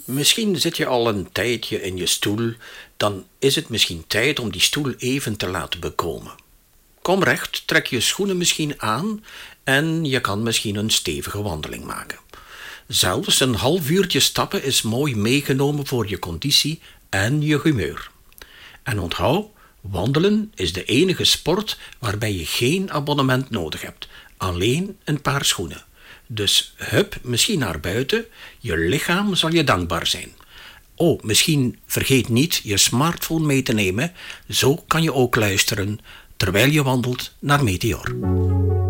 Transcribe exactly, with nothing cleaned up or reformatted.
Misschien zit je al een tijdje in je stoel, dan is het misschien tijd om die stoel even te laten bekomen. Kom recht, trek je schoenen misschien aan en je kan misschien een stevige wandeling maken. Zelfs een half uurtje stappen is mooi meegenomen voor je conditie en je humeur. En onthoud, wandelen is de enige sport waarbij je geen abonnement nodig hebt, alleen een paar schoenen. Dus hup, misschien naar buiten, je lichaam zal je dankbaar zijn. Oh, misschien vergeet niet je smartphone mee te nemen, zo kan je ook luisteren terwijl je wandelt naar Meteor.